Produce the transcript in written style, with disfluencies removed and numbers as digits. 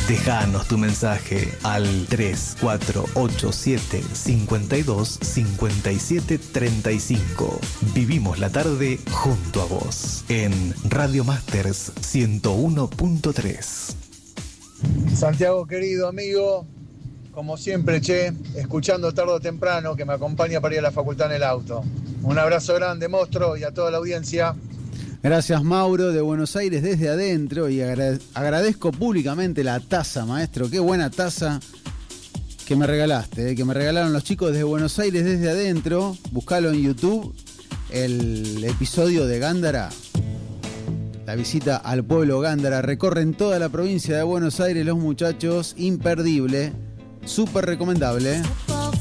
Déjanos tu mensaje al 3487 52 57 35. Vivimos la tarde junto a vos en Radio Masters 101.3. Santiago, querido amigo, como siempre, escuchando tarde o temprano, que me acompaña para ir a la facultad en el auto. Un abrazo grande, monstruo, y a toda la audiencia. Gracias, Mauro, de Buenos Aires desde adentro, y agradezco públicamente la taza, maestro. Qué buena taza que me regalaste, que me regalaron los chicos de Buenos Aires desde adentro. Buscalo en YouTube, el episodio de Gándara, la visita al pueblo Gándara. Recorren toda la provincia de Buenos Aires los muchachos, imperdible, súper recomendable.